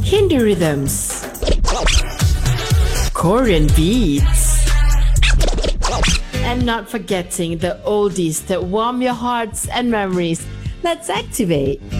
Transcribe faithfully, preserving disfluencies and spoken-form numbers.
Hindu rhythms, Korean beats, and not forgetting the oldies that warm your hearts and memories. Let's activate.